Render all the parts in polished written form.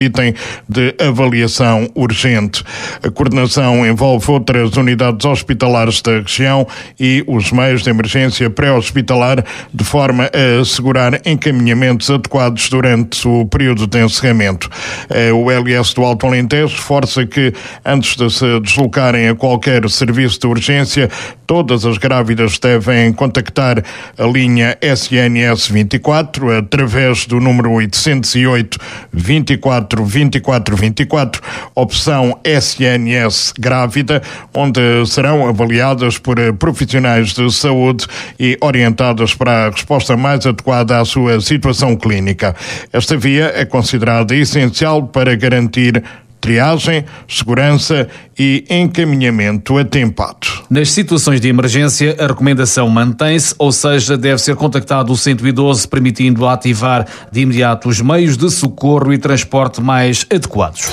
item de avaliação urgente. A coordenação envolve outras unidades hospitalares da região e os meios de emergência pré-hospitalar, de forma a assegurar encaminhamentos adequados durante o período de encerramento. O LS do Alto Alentejo reforça que, antes de se deslocarem a qualquer serviço de urgência, todas as grávidas devem contactar a linha SNS 24 através do número 808 24 24 24, opção SNS Grávida, onde serão avaliadas por profissionais de saúde e orientadas para a resposta mais adequada à sua situação clínica. Esta via é considerada essencial para garantir triagem, segurança e encaminhamento atempado. Nas situações de emergência, a recomendação mantém-se, ou seja, deve ser contactado o 112, permitindo ativar de imediato os meios de socorro e transporte mais adequados.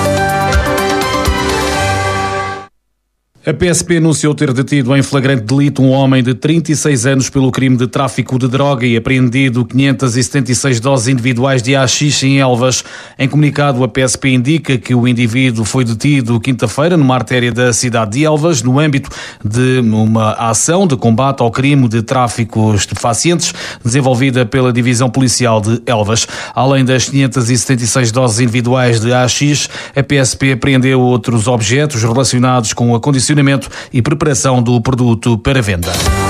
A PSP anunciou ter detido em flagrante delito um homem de 36 anos pelo crime de tráfico de droga e apreendido 576 doses individuais de haxixe em Elvas. Em comunicado, a PSP indica que o indivíduo foi detido quinta-feira numa artéria da cidade de Elvas, no âmbito de uma ação de combate ao crime de tráfico estupefacientes desenvolvida pela Divisão Policial de Elvas. Além das 576 doses individuais de haxixe, a PSP apreendeu outros objetos relacionados com a condicionamento e preparação do produto para venda.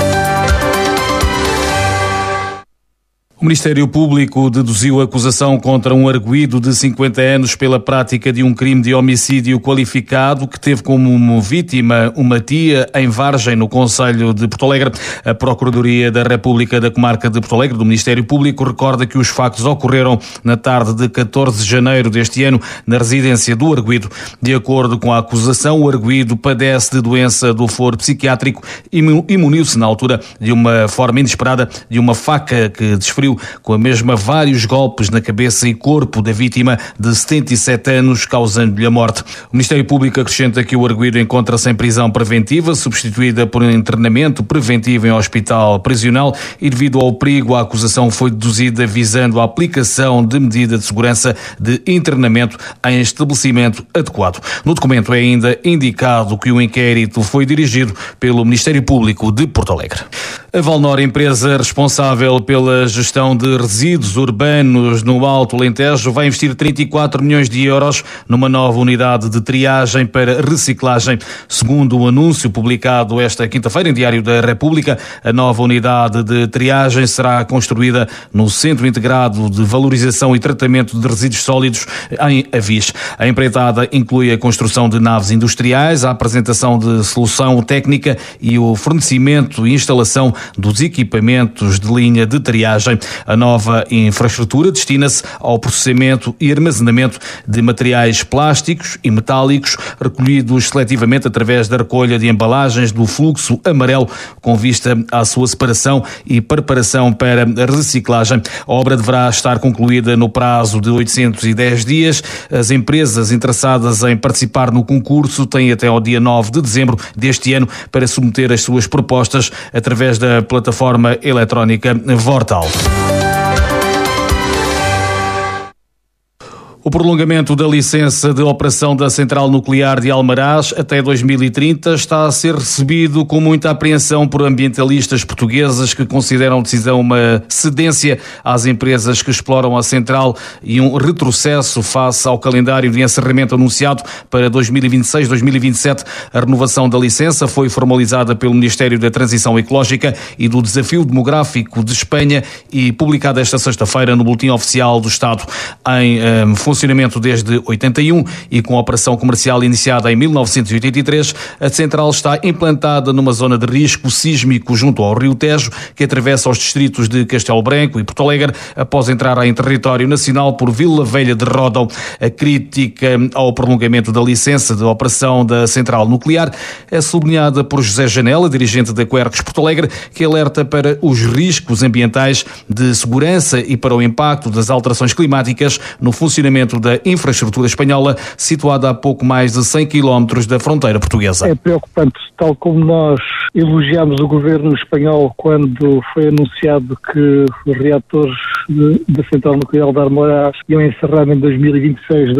O Ministério Público deduziu a acusação contra um arguido de 50 anos pela prática de um crime de homicídio qualificado que teve como vítima uma tia em Vargem, no concelho de Porto Alegre. A Procuradoria da República da Comarca de Porto Alegre, do Ministério Público, recorda que os factos ocorreram na tarde de 14 de janeiro deste ano na residência do arguido. De acordo com a acusação, o arguido padece de doença do foro psiquiátrico e muniu-se na altura de uma forma inesperada de uma faca que desferiu com a mesma vários golpes na cabeça e corpo da vítima de 77 anos, causando-lhe a morte. O Ministério Público acrescenta que o arguido encontra-se em prisão preventiva, substituída por um internamento preventivo em hospital prisional, e devido ao perigo, a acusação foi deduzida visando a aplicação de medida de segurança de internamento em estabelecimento adequado. No documento é ainda indicado que o inquérito foi dirigido pelo Ministério Público de Porto Alegre. A Valnor, empresa responsável pela gestão de resíduos urbanos no Alto Alentejo, vai investir 34 milhões de euros numa nova unidade de triagem para reciclagem. Segundo o anúncio publicado esta quinta-feira em Diário da República, a nova unidade de triagem será construída no Centro Integrado de Valorização e Tratamento de Resíduos Sólidos em Avis. A empreitada inclui a construção de naves industriais, a apresentação de solução técnica e o fornecimento e instalação dos equipamentos de linha de triagem. A nova infraestrutura destina-se ao processamento e armazenamento de materiais plásticos e metálicos recolhidos seletivamente através da recolha de embalagens do fluxo amarelo, com vista à sua separação e preparação para a reciclagem. A obra deverá estar concluída no prazo de 810 dias. As empresas interessadas em participar no concurso têm até ao dia 9 de dezembro deste ano para submeter as suas propostas através da plataforma eletrónica Vortal. O prolongamento da licença de operação da central nuclear de Almaraz até 2030 está a ser recebido com muita apreensão por ambientalistas portugueses que consideram a decisão uma cedência às empresas que exploram a central e um retrocesso face ao calendário de encerramento anunciado para 2026-2027. A renovação da licença foi formalizada pelo Ministério da Transição Ecológica e do Desafio Demográfico de Espanha e publicada esta sexta-feira no Boletim Oficial do Estado. Em funcionamento desde 81 e com a operação comercial iniciada em 1983, a central está implantada numa zona de risco sísmico junto ao Rio Tejo, que atravessa os distritos de Castelo Branco e Porto Alegre, após entrar em território nacional por Vila Velha de Ródão. A crítica ao prolongamento da licença de operação da central nuclear é sublinhada por José Janela, dirigente da Quercus Porto Alegre, que alerta para os riscos ambientais, de segurança e para o impacto das alterações climáticas no funcionamento da infraestrutura espanhola, situada a pouco mais de 100 km da fronteira portuguesa. É preocupante, tal como nós elogiamos o governo espanhol quando foi anunciado que os reatores da central nuclear de Almaraz iam encerrar em 2026,